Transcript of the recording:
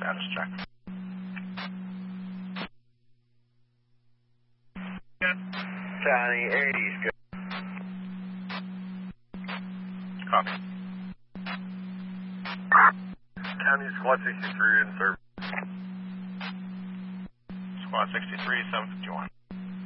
Status check. County 80's good. Copy. County Squad 63 in service. Squad 63, 751.